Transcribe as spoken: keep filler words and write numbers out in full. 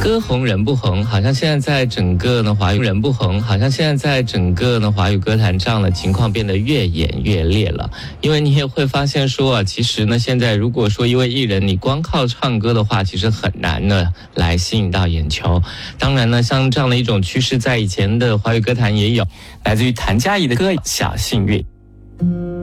歌红人不红，好像现在在整个呢华语人不红，好像现在在整个呢华语歌坛这样的情况变得越演越烈了。因为你也会发现说啊，其实呢现在如果说一位艺人你光靠唱歌的话，其实很难呢来吸引到眼球。当然呢，像这样的一种趋势在以前的华语歌坛也有，来自于谭嘉怡的歌《小幸运》。